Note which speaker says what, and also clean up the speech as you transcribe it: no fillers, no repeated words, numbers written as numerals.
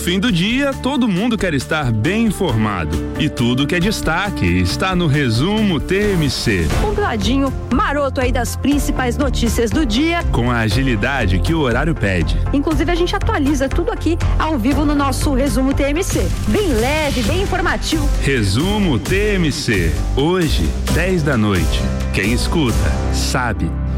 Speaker 1: fim do dia, todo mundo quer estar bem informado. E tudo que é destaque está no Resumo TMC.
Speaker 2: Compladinho, maroto aí das principais notícias do dia.
Speaker 1: Com a agilidade que o horário pede.
Speaker 2: Inclusive a gente atualiza tudo aqui ao vivo no nosso Resumo TMC. Bem leve, bem informativo.
Speaker 1: Resumo TMC. Hoje, 10 da noite. Quem escuta, sabe.